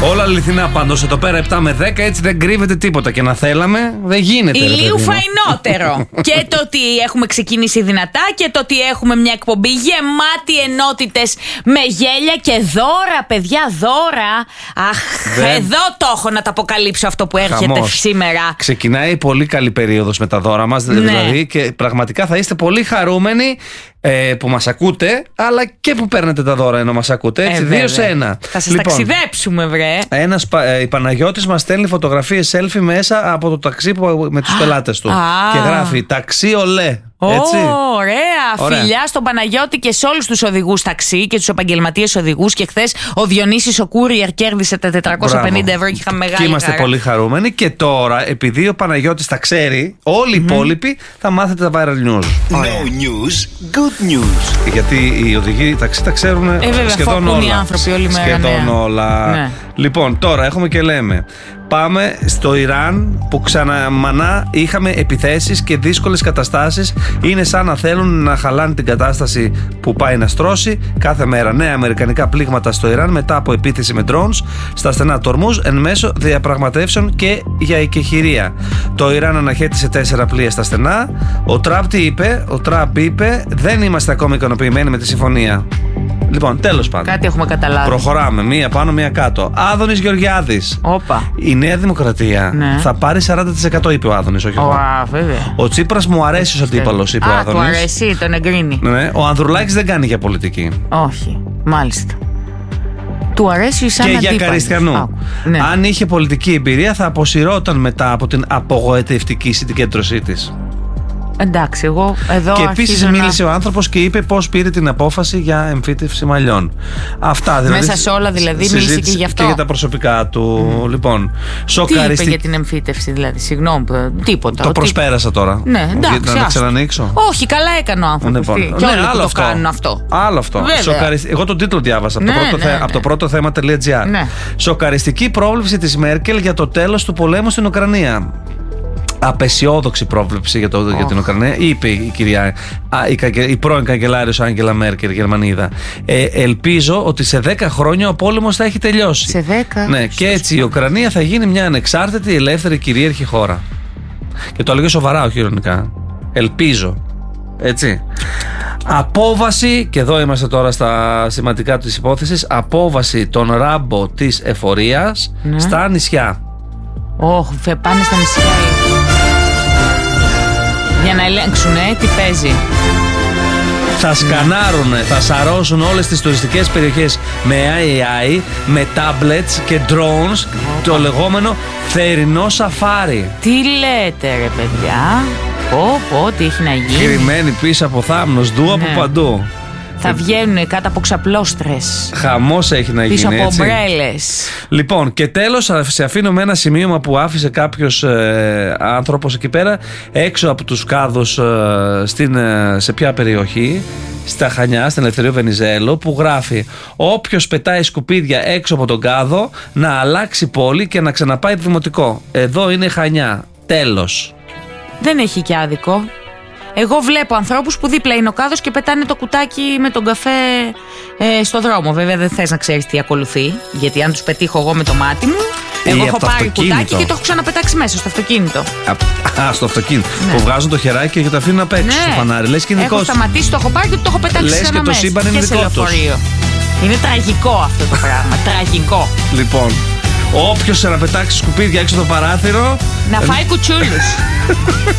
Όλα αληθινά πάντως. Εδώ πέρα 7 με 10, έτσι δεν κρύβεται τίποτα. Και να θέλαμε, δεν γίνεται. Ηλίου φαϊνότερο. Και το ότι έχουμε ξεκινήσει δυνατά και το ότι έχουμε μια εκπομπή γεμάτη ενότητες με γέλια και δώρα, παιδιά, δώρα. Αχ, εδώ το έχω να τα αποκαλύψω αυτό που έρχεται Χαμός. σήμερα. Ξεκινάει πολύ καλή περίοδος με τα δώρα μας, δηλαδή, και πραγματικά θα είστε πολύ χαρούμενοι που μας ακούτε, αλλά και που παίρνετε τα δώρα ενώ μας ακούτε. Έτσι, 2 σε 1. Θα σας ταξιδέψουμε, βρε. Η Παναγιώτης μας στέλνει φωτογραφίες selfie μέσα από το ταξί με τους πελάτες του. Και γράφει ταξί ολέ. Έτσι. Ωραία. Φιλιά στον Παναγιώτη και σε όλους τους οδηγούς ταξί και τους επαγγελματίες οδηγούς. Και χθες ο Διονύσης ο Courier κέρδισε τα 450 ευρώ και είχαμε μεγάλη και είμαστε χαρά. πολύ χαρούμενοι. Και τώρα, επειδή ο Παναγιώτης τα ξέρει, όλοι οι υπόλοιποι θα μάθετε τα viral news. No news, good news. Γιατί οι οδηγοί ταξί τα ξέρουν σχεδόν όλα. Οι άνθρωποι όλη μέρα. Σχεδόν όλα. Ναι. Λοιπόν, τώρα έχουμε και λέμε. Πάμε στο Ιράν που ξαναμανά είχαμε επιθέσεις και δύσκολες καταστάσεις. Είναι σαν να θέλουν να χαλάνε την κατάσταση που πάει να στρώσει. Κάθε μέρα νέα αμερικανικά πλήγματα στο Ιράν μετά από επίθεση με drones στα στενά του Ορμούζ εν μέσω διαπραγματεύσεων και για οικεχηρία. Το Ιράν αναχέτησε 4 πλοία στα στενά. Ο Τραμπ είπε δεν είμαστε ακόμα ικανοποιημένοι με τη συμφωνία. Λοιπόν, τέλος πάντων. Κάτι έχουμε καταλάβει. Προχωράμε. Μία πάνω, μία κάτω. Άδωνης Γεωργιάδης. Όπα. Η Νέα Δημοκρατία θα πάρει 40%, είπε ο Άδωνης, όχι εγώ. Βέβαια. Ο Τσίπρας μου αρέσει ως αντίπαλος, είπε ο Άδωνης. Του αρέσει, τον εγκρίνει. Ναι, ο Ανδρουλάκης δεν κάνει για πολιτική. Όχι, μάλιστα. Του αρέσει σαν και αντίπαλος. Για Καριστιανού. Ναι. Αν είχε πολιτική εμπειρία θα αποσυρώταν μετά από την απογοητευτική συγκέντρωσή της. Εντάξει, εγώ εδώ. Και επίσης μίλησε ο άνθρωπος και είπε πώς πήρε την απόφαση για εμφύτευση μαλλιών. Αυτά δηλαδή. Μέσα σε όλα δηλαδή μίλησε και γι' αυτό. Και για τα προσωπικά του. Λοιπόν, τι είπε για την εμφύτευση, δηλαδή, συγγνώμη, τίποτα. Το προσπέρασα τώρα. Ναι, εντάξει. Να τα ξανανοίξω. Όχι, καλά έκανε ο άνθρωπος. Λοιπόν, και όλοι που το κάνουν αυτό. Άλλο αυτό. Εγώ τον τίτλο διάβασα από το πρώτο θέμα.gr. Ναι. Σοκαριστική πρόβλεψη της Μέρκελ για το τέλος του πολέμου στην Ουκρανία. Απεσιόδοξη πρόβλεψη για την Ουκρανία, είπε η πρώην καγκελάριος Άγγελα Μέρκελ, Γερμανίδα. Ελπίζω ότι σε 10 χρόνια ο πόλεμος θα έχει τελειώσει. Σε 10. Ναι, και έτσι η Ουκρανία θα γίνει μια ανεξάρτητη, ελεύθερη, κυρίαρχη χώρα. Και το έλεγε σοβαρά, όχι ειρωνικά. Ελπίζω. Έτσι. Απόβαση, και εδώ είμαστε τώρα στα σημαντικά της υπόθεσης, απόβαση των Ράμπο της εφορίας στα νησιά. Πάνε στα νησιά για να ελέγξουν τι παίζει. Θα σκανάρουν, θα σαρώσουν όλες τις τουριστικές περιοχές με AI, με tablets και drones, το λεγόμενο θερινό σαφάρι. Τι λέτε ρε παιδιά? Τι έχει να γίνει? Κρυμμένοι πίσω από θάμνος, από παντού. Θα βγαίνουν κάτω από ξαπλώστρες. Χαμός έχει να γίνει, πίσω από έτσι. ομπρέλες. Λοιπόν, και τέλος σε αφήνω με ένα σημείωμα που άφησε κάποιος άνθρωπος εκεί πέρα, έξω από τους κάδους σε ποια περιοχή, στα Χανιά, στην Ελευθερίου Βενιζέλο, που γράφει: όποιος πετάει σκουπίδια έξω από τον κάδο να αλλάξει πόλη και να ξαναπάει δημοτικό. Εδώ είναι Χανιά. Τέλος. Δεν έχει και άδικο. Εγώ βλέπω ανθρώπους που δίπλα είναι ο κάδος και πετάνε το κουτάκι με τον καφέ στο δρόμο. Βέβαια δεν θες να ξέρεις τι ακολουθεί, γιατί αν τους πετύχω εγώ με το μάτι μου, εγώ έχω πάρει κουτάκι και το έχω ξαναπετάξει μέσα στο αυτοκίνητο. Στο αυτοκίνητο. Που βγάζουν το χεράκι και το αφήνουν απ' έξω στο φανάρι. Λες και είναι δικό έχω σταματήσει, το έχω πάρει και το έχω πετάξει μέσα. Λες και το σύμπαν είναι δικό τους. Είναι τραγικό αυτό το πράγμα. Τραγικό. Λοιπόν, όποιος να πετάξει σκουπίδια έξω το παράθυρο, να φάει κουτσούλους.